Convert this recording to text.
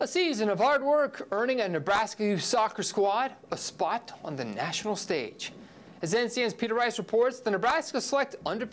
A season of hard work earning a Nebraska youth soccer squad a spot on the national stage. As NCN's Peter Rice reports, the Nebraska Select under